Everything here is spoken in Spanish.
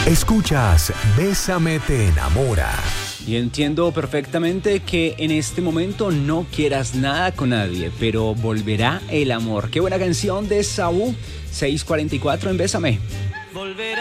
Escuchas Bésame te enamora. Y entiendo perfectamente que en este momento no quieras nada con nadie, pero volverá el amor. Qué buena canción de Saúl, 6:44 en Bésame. Volverá.